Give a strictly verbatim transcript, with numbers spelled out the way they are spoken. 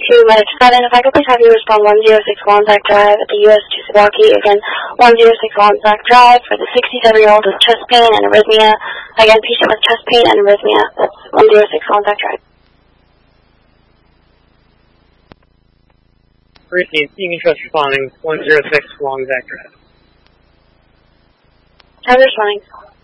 to Medic seven. If I could please have you respond one zero six Wanzak Drive at the U S two Sabaki. Again, one zero six Wanzak Drive for the sixty-seven-year-old with chest pain and arrhythmia. Again, patient with chest pain and arrhythmia. That's one zero six Wanzak Drive. Received. Evening Trust responding. one zero six Wanzak Drive. I'm responding.